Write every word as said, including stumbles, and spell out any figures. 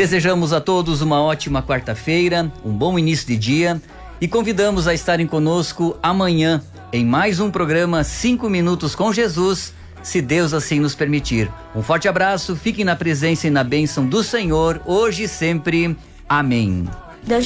Desejamos a todos uma ótima quarta-feira, um bom início de dia e convidamos a estarem conosco amanhã em mais um programa Cinco Minutos com Jesus, se Deus assim nos permitir. Um forte abraço, fiquem na presença e na bênção do Senhor, hoje e sempre. Amém.